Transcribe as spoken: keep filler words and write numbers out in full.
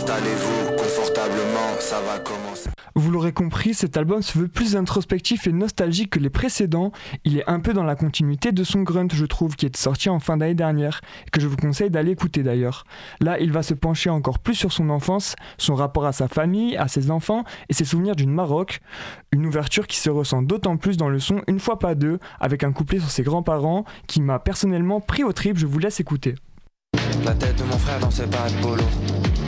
Installez-vous confortablement, ça va commencer. Vous l'aurez compris, cet album se veut plus introspectif et nostalgique que les précédents. Il est un peu dans la continuité de son Grunt, je trouve, qui est sorti en fin d'année dernière, et que je vous conseille d'aller écouter d'ailleurs. Là, il va se pencher encore plus sur son enfance, son rapport à sa famille, à ses enfants et ses souvenirs d'une Maroc. Une ouverture qui se ressent d'autant plus dans le son Une fois pas deux, avec un couplet sur ses grands-parents qui m'a personnellement pris au trip, je vous laisse écouter. La tête de mon frère dans ses pas de polo.